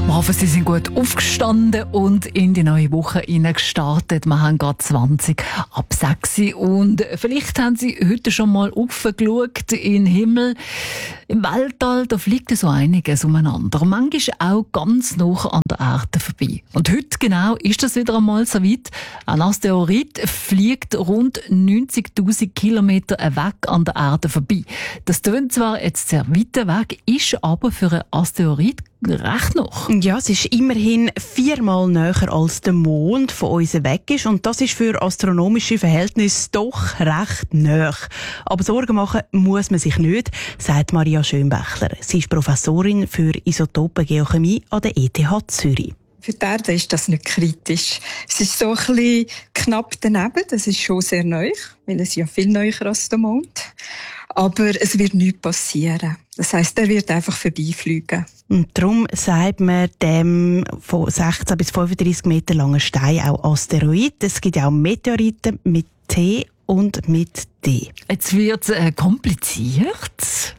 Wir hoffen, Sie sind gut aufgestanden und in die neue Woche gestartet. Wir haben gerade 20 ab 6 und vielleicht haben Sie heute schon mal aufgeschaut in den Himmel. Im Weltall, da fliegt so einiges umeinander. Manchmal auch ganz nah an der Erde vorbei. Und heute genau ist das wieder einmal so weit. Ein Asteroid fliegt rund 90.000 Kilometer weg an der Erde vorbei. Das tönt zwar jetzt sehr weit weg, ist aber für einen Asteroid recht noch. Ja, es ist immerhin 4-mal näher als der Mond von uns weg ist. Und das ist für astronomische Verhältnnisse doch recht nah. Aber Sorgen machen muss man sich nicht, sagt Maria Schönbächler. Sie ist Professorin für Isotopengeochemie an der ETH Zürich. Für die Erde ist das nicht kritisch. Es ist so ein bisschen knapp daneben. Das ist schon sehr neu, weil es ja viel näher als der Mond. Aber es wird nichts passieren. Das heisst, er wird einfach vorbeifliegen. Und darum sagt man dem von 16 bis 35 Meter langen Stein auch Asteroid. Es gibt auch Meteoriten mit T und mit D. Jetzt wird es kompliziert.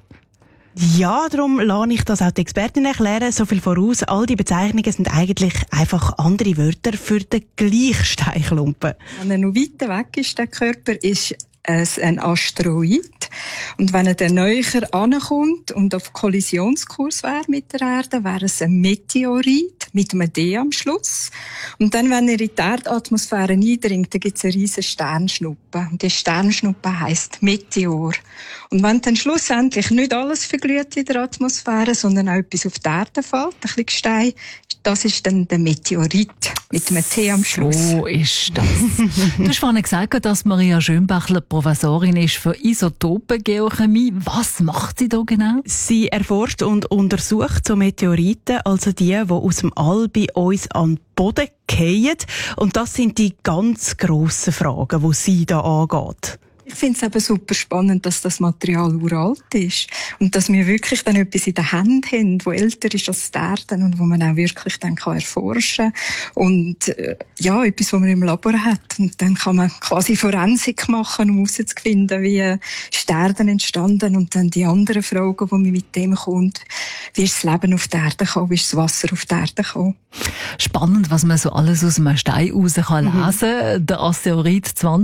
Ja, darum lasse ich das auch die Expertin erklären. So viel voraus. All die Bezeichnungen sind eigentlich einfach andere Wörter für den gleichen Steinklumpen. Wenn er noch weiter weg ist, der Körper, ist es ein Asteroid. Und wenn er dann näher ankommt und auf Kollisionskurs wäre mit der Erde, wäre es ein Meteorit mit einem D am Schluss. Und dann, wenn er in die Erdatmosphäre eindringt, dann gibt es eine riesige Sternschnuppe. Und die Sternschnuppe heisst Meteor. Und wenn dann schlussendlich nicht alles verglüht in der Atmosphäre, sondern auch etwas auf die Erde fällt, ein bisschen Gestein, das ist dann der Meteorit mit einem T am Schluss. So ist das. Du hast vorhin gesagt, dass Maria Schönbächler Professorin ist für Isotopengeochemie. Was macht sie da genau? Sie erforscht und untersucht so Meteoriten, also die aus dem All bei uns an den Boden fallen. Und das sind die ganz grossen Fragen, die sie da angeht. Ich finde es eben super spannend, dass das Material uralt ist und dass wir wirklich dann etwas in der Hand haben, das älter ist als die Erde und wo man auch wirklich dann erforschen kann. Und ja, etwas, was man im Labor hat. Und dann kann man quasi Forensik machen, um herauszufinden, wie ist die Erde entstanden und dann die anderen Fragen, die man mit dem kommt. Wie ist das Leben auf der Erde gekommen? Wie ist das Wasser auf der Erde gekommen? Spannend, was man so alles aus einem Stein raus lesen kann. Der Asteroid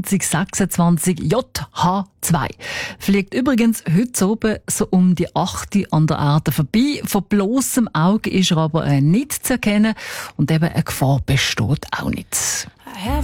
2026 JH2 fliegt übrigens heute oben so um die 8 an der Erde vorbei. Von bloßem Auge ist er aber nicht zu erkennen und eben eine Gefahr besteht auch nicht.